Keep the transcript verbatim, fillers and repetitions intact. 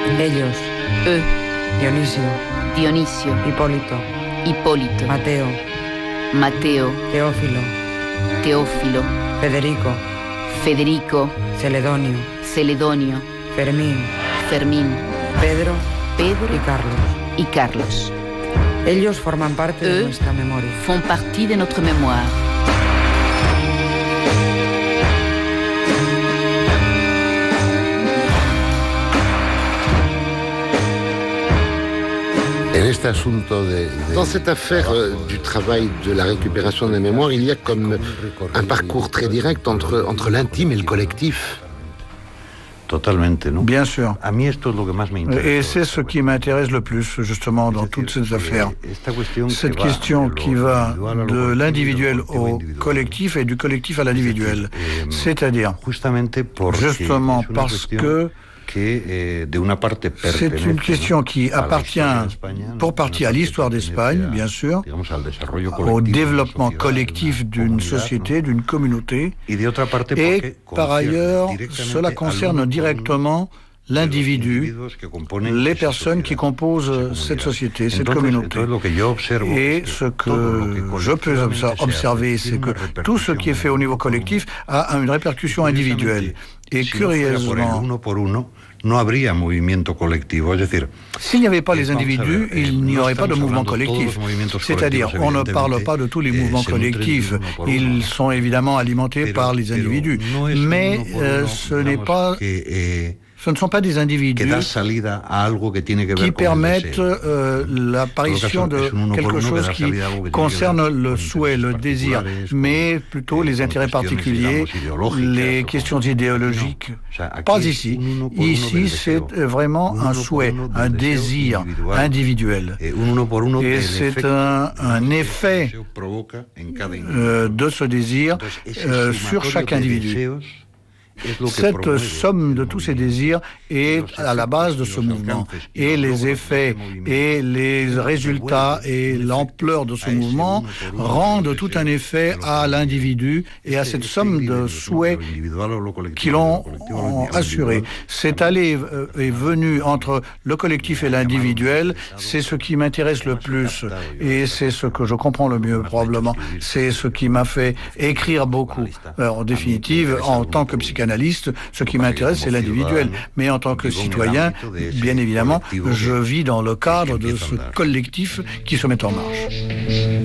Ellos. Eux. Dionisio. Dionisio. Hipólito. Hipólito. Mateo. Mateo. Teófilo. Teófilo. Federico. Federico. Celedonio. Celedonio. Fermín. Fermín. Pedro. Pedro. Y Carlos. Y Carlos. Ellos forman parte Eux de nuestra memoria. font partie de notre mémoire. Dans cette affaire euh, du travail de la récupération des mémoires, il y a comme un parcours très direct entre, entre l'intime et le collectif. Bien sûr. Et c'est ce qui m'intéresse le plus, justement, dans toutes ces affaires. Cette question qui va de l'individuel au collectif et du collectif à l'individuel. C'est-à-dire, justement parce que c'est une question qui appartient pour partie à l'histoire d'Espagne, bien sûr, au développement collectif d'une société, d'une communauté, et par ailleurs, cela concerne directement l'individu, les personnes qui composent cette société, cette communauté. Et ce que je peux observer, c'est que tout ce qui est fait au niveau collectif a une répercussion individuelle. Et curieusement, s'il n'y avait pas les individus, il n'y aurait pas de mouvement collectif. C'est-à-dire, on ne parle pas de tous les mouvements collectifs. Ils sont évidemment alimentés par les individus. Mais euh, ce n'est pas... Ce ne sont pas des individus qui permettent euh, l'apparition de quelque chose qui concerne le souhait, le désir, mais plutôt les intérêts particuliers, les questions idéologiques. Pas ici. Ici, c'est vraiment un souhait, un désir individuel. Et c'est un, un effet euh, de ce désir euh, sur chaque individu. Cette somme de tous ces désirs est à la base de ce mouvement. Et les effets et les résultats et l'ampleur de ce mouvement rendent tout un effet à l'individu et à cette somme de souhaits qui l'ont assuré. Cet aller et venu entre le collectif et l'individuel, c'est ce qui m'intéresse le plus. Et c'est ce que je comprends le mieux, probablement. C'est ce qui m'a fait écrire beaucoup. Alors, en définitive, en tant que psychanalyste, ce qui m'intéresse, c'est l'individuel. Mais en tant que citoyen, bien évidemment, je vis dans le cadre de ce collectif qui se met en marche.